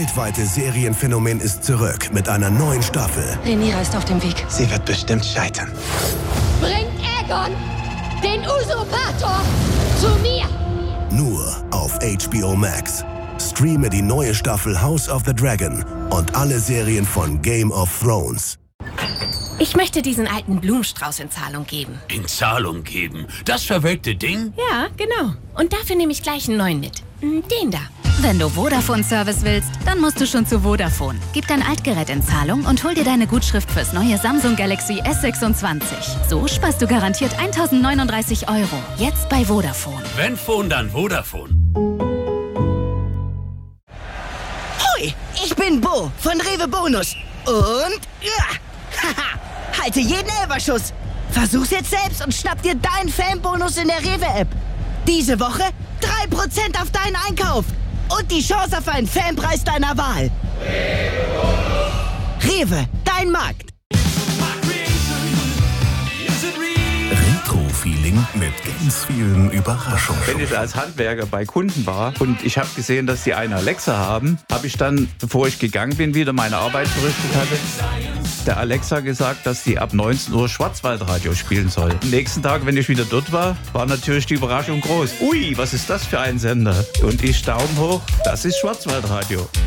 weltweite Serienphänomen ist zurück mit einer neuen Staffel. Rhaenyra ist auf dem Weg. Sie wird bestimmt scheitern. Bringt Aegon, den Usurpator, zu mir! Nur auf HBO Max. Streame die neue Staffel House of the Dragon und alle Serien von Game of Thrones. Ich möchte diesen alten Blumenstrauß in Zahlung geben. In Zahlung geben? Das verwelkte Ding? Ja, genau. Und dafür nehme ich gleich einen neuen mit. Den da. Wenn du Vodafone-Service willst, dann musst du schon zu Vodafone. Gib dein Altgerät in Zahlung und hol dir deine Gutschrift fürs neue Samsung Galaxy S26. So sparst du garantiert 1.039 €. Jetzt bei Vodafone. Wenn Phone, dann Vodafone. Hoi, ich bin Bo von Rewe Bonus. Und... haha, halte jeden Elferschuss. Versuch's jetzt selbst und schnapp dir deinen Fanbonus in der Rewe-App. Diese Woche 3% auf deinen Einkauf. Und die Chance auf einen Fanpreis deiner Wahl. Rewe, dein Markt. Retro-Feeling mit ganz vielen Überraschungen. Wenn ich als Handwerker bei Kunden war und ich habe gesehen, dass die eine Alexa haben, habe ich dann, bevor ich gegangen bin, wieder meine Arbeit verrichtet hatte, der Alexa gesagt, dass die ab 19 Uhr Schwarzwaldradio spielen soll. Am nächsten Tag, wenn ich wieder dort war natürlich die Überraschung groß. Ui, was ist das für ein Sender? Und ich Daumen hoch, das ist Schwarzwaldradio.